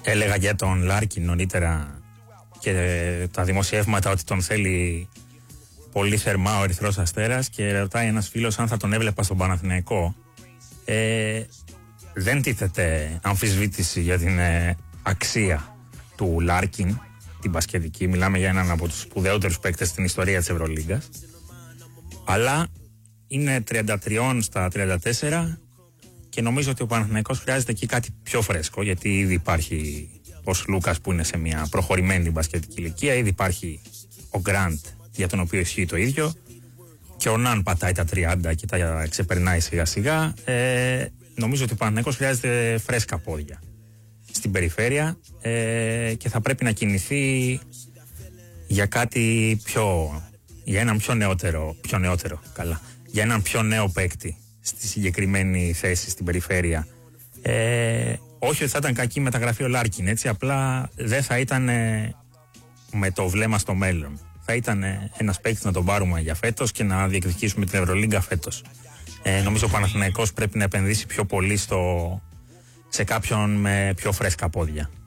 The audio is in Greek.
έλεγα για τον Λάρκιν νωρίτερα και τα δημοσιεύματα ότι τον θέλει πολύ θερμά ο Ερυθρός Αστέρας, και ρωτάει ένας φίλος αν θα τον έβλεπα στον Παναθηναϊκό. Δεν τίθεται αμφισβήτηση για την αξία του Λάρκιν, την μπασκετική. Μιλάμε για έναν από τους σπουδαιότερους παίκτες στην ιστορία της Ευρωλίγκας. Αλλά είναι 33 στα 34 και νομίζω ότι ο Παναθηναϊκός χρειάζεται εκεί κάτι πιο φρέσκο, γιατί ήδη υπάρχει ο Σλούκας που είναι σε μια προχωρημένη μπασκετική ηλικία, ήδη υπάρχει ο Γκραντ για τον οποίο ισχύει το ίδιο, και ο Ναν πατάει τα 30 και τα ξεπερνάει σιγά σιγά. Νομίζω ότι ο Παναθηναϊκός χρειάζεται φρέσκα πόδια στην περιφέρεια και θα πρέπει να κινηθεί για κάτι για έναν για έναν πιο νέο παίκτη στη συγκεκριμένη θέση στην περιφέρεια. Όχι ότι θα ήταν κακή μεταγραφή ο Λάρκιν, έτσι, απλά δεν θα ήταν με το βλέμμα στο μέλλον. Θα ήταν ένας παίκτης να τον πάρουμε για φέτος και να διεκδικήσουμε την Ευρωλίγκα φέτος. Νομίζω ο Παναθηναϊκός πρέπει να επενδύσει πιο πολύ σε κάποιον με πιο φρέσκα πόδια.